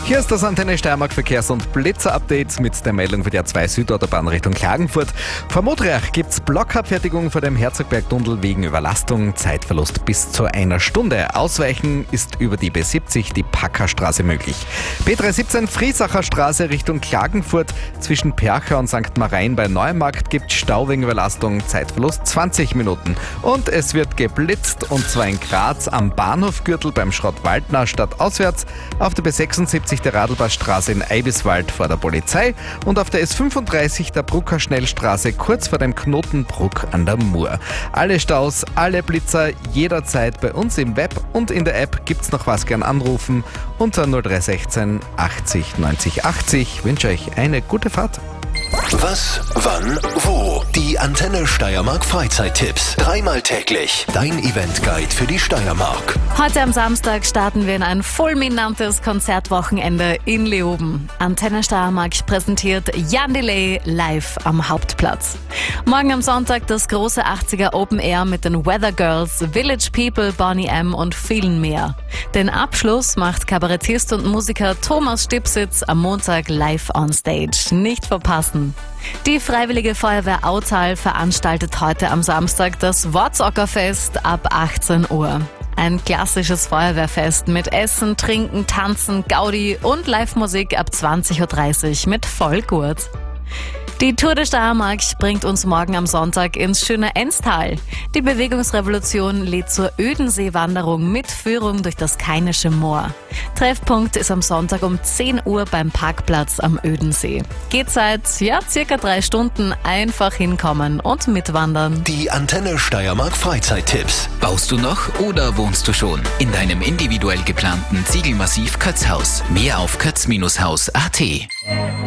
Hier ist das Antenne Steiermark Verkehrs- und Blitzer-Update mit der Meldung für die A2 Südautobahn Richtung Klagenfurt. Vor Modriach gibt's Blockabfertigung vor dem Herzogberg-Tunnel wegen Überlastung. Zeitverlust bis zu 1 Stunde. Ausweichen ist über die B70, die Packerstraße möglich. B317 Friesacher Straße Richtung Klagenfurt. Zwischen Percha und St. Marein bei Neumarkt gibt Stau wegen Überlastung. Zeitverlust 20 Minuten. Und es wird geblitzt, und zwar in Graz am Bahnhofgürtel beim Schrottwaldner stadtauswärts, auf der B76 der Radlbachstraße in Eibiswald vor der Polizei und auf der S35 der Brucker Schnellstraße kurz vor dem Knoten Bruck an der Mur. Alle Staus, alle Blitzer jederzeit bei uns im Web und in der App. Gibt's noch was, gern anrufen unter 0316 80 90 80. Ich wünsche euch eine gute Fahrt. Was, wann, wo? Die Antenne Steiermark Freizeittipps. Dreimal täglich. Dein Eventguide für die Steiermark. Heute am Samstag starten wir in ein fulminantes Konzertwochenende in Leoben. Antenne Steiermark präsentiert Jan Delay live am Hauptplatz. Morgen am Sonntag das große 80er Open Air mit den Weather Girls, Village People, Boney M. und vielen mehr. Den Abschluss macht Kabarettist und Musiker Thomas Stipsitz am Montag live on stage. Nicht verpassen. Die Freiwillige Feuerwehr Autal veranstaltet heute am Samstag das Wortsockerfest ab 18 Uhr. Ein klassisches Feuerwehrfest mit Essen, Trinken, Tanzen, Gaudi und Live-Musik ab 20.30 Uhr mit Vollgurt. Die Tour de Steiermark bringt uns morgen am Sonntag ins schöne Enstal. Die Bewegungsrevolution lädt zur Ödensee-Wanderung mit Führung durch das Kainische Moor. Treffpunkt ist am Sonntag um 10 Uhr beim Parkplatz am Ödensee. Geht seit circa 3 Stunden, einfach hinkommen und mitwandern. Die Antenne Steiermark Freizeittipps. Baust du noch oder wohnst du schon in deinem individuell geplanten Ziegelmassiv Kötzhaus? Mehr auf kötz-haus.at.